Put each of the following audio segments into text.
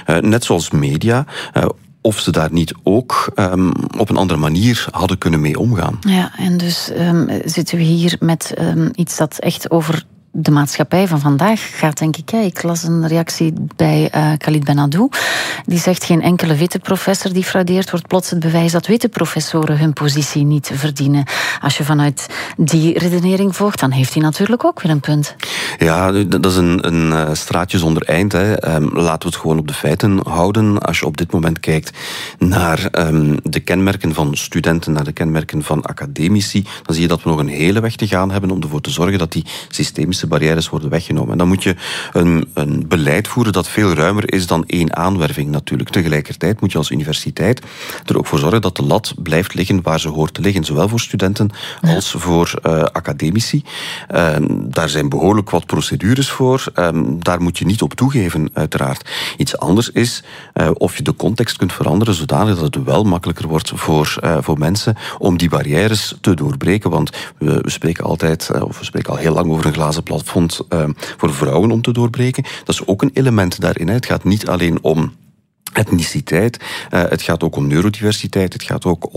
net zoals media, of ze daar niet ook op een andere manier hadden kunnen mee omgaan. Ja, en dus zitten we hier met iets dat echt over de maatschappij van vandaag gaat, denk ik. Ik las een reactie bij Khalid Benadou. Die zegt, geen enkele witte professor die fraudeert, wordt plots het bewijs dat witte professoren hun positie niet verdienen. Als je vanuit die redenering volgt, dan heeft hij natuurlijk ook weer een punt. Ja, dat is een straatje zonder eind. Laten we het gewoon op de feiten houden. Als je op dit moment kijkt naar de kenmerken van studenten, naar de kenmerken van academici, dan zie je dat we nog een hele weg te gaan hebben om ervoor te zorgen dat die systemische barrières worden weggenomen. En dan moet je een beleid voeren dat veel ruimer is dan één aanwerving natuurlijk. Tegelijkertijd moet je als universiteit er ook voor zorgen dat de lat blijft liggen waar ze hoort te liggen. Zowel voor studenten als voor academici. Daar zijn behoorlijk wat procedures voor. Daar moet je niet op toegeven, uiteraard. Iets anders is of je de context kunt veranderen zodanig dat het wel makkelijker wordt voor mensen om die barrières te doorbreken. Want we spreken altijd, of we spreken al heel lang over een glazen plafond voor vrouwen om te doorbreken. Dat is ook een element daarin. Het gaat niet alleen om etniciteit, het gaat ook om neurodiversiteit, het gaat ook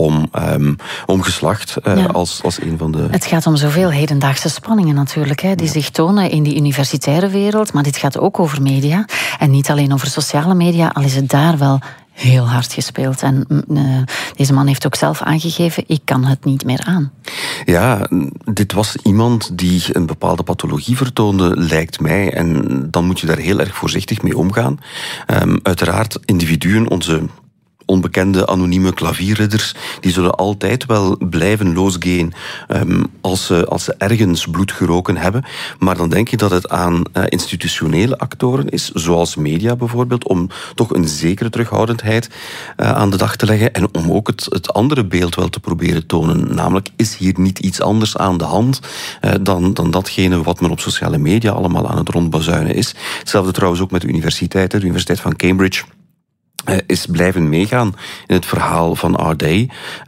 om geslacht als een van de... Het gaat om zoveel hedendaagse spanningen natuurlijk, die zich tonen in die universitaire wereld, maar dit gaat ook over media en niet alleen over sociale media, al is het daar wel heel hard gespeeld. En deze man heeft ook zelf aangegeven, ik kan het niet meer aan. Ja, dit was iemand die een bepaalde pathologie vertoonde, lijkt mij. En dan moet je daar heel erg voorzichtig mee omgaan. Uiteraard, individuen, onze onbekende anonieme klavierridders, die zullen altijd wel blijven losgaan als ze ergens bloed geroken hebben. Maar dan denk je dat het aan institutionele actoren is, zoals media bijvoorbeeld, om toch een zekere terughoudendheid aan de dag te leggen en om ook het andere beeld wel te proberen tonen. Namelijk, is hier niet iets anders aan de hand dan datgene wat men op sociale media allemaal aan het rondbazuinen is. Hetzelfde trouwens ook met de universiteit. De Universiteit van Cambridge is blijven meegaan in het verhaal van R. Day.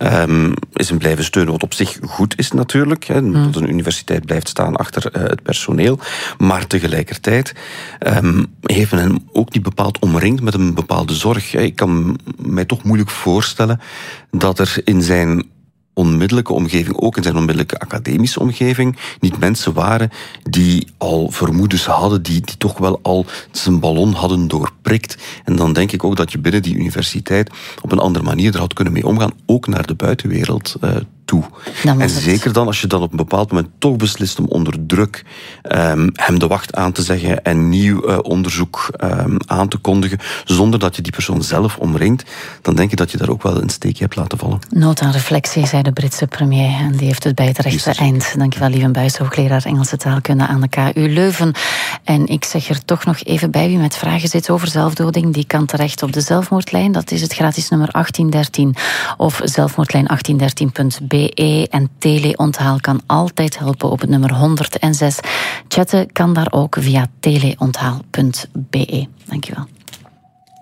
Is hem blijven steunen, wat op zich goed is natuurlijk. Dat een universiteit blijft staan achter het personeel. Maar tegelijkertijd heeft men hem ook niet bepaald omringd met een bepaalde zorg. Ik kan mij toch moeilijk voorstellen dat er in zijn onmiddellijke omgeving, ook in zijn onmiddellijke academische omgeving, niet mensen waren die al vermoedens hadden, die toch wel al zijn ballon hadden doorprikt. En dan denk ik ook dat je binnen die universiteit op een andere manier er had kunnen mee omgaan, ook naar de buitenwereld toe. En zeker dan als je dan op een bepaald moment toch beslist om onder druk hem de wacht aan te zeggen en nieuw onderzoek aan te kondigen, zonder dat je die persoon zelf omringt, dan denk ik dat je daar ook wel een steekje hebt laten vallen. Nood aan reflectie, zei de Britse premier, en die heeft het bij het rechte eind. Dankjewel, Lieven Buijs, hoogleraar Engelse taalkunde aan de KU Leuven. En ik zeg er toch nog even bij, wie met vragen zit over zelfdoding, die kan terecht op de zelfmoordlijn. Dat is het gratis nummer 1813 of zelfmoordlijn 1813.be. En teleonthaal kan altijd helpen op het nummer 106. Chatten kan daar ook via teleonthaal.be. Dankjewel.